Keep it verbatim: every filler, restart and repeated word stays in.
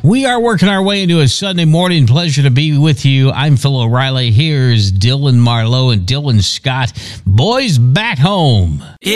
We are working our way into a Sunday morning. Pleasure to be with you. I'm Phil O'Reilly. Here's Dylan Marlowe and Dylan Scott. Boys back home.